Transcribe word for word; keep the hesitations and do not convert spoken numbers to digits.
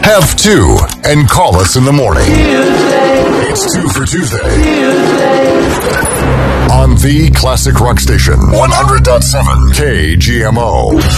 Have two and call us in the morning. It's two for Tuesday. On the Classic Rock Station, one hundred point seven K G M O.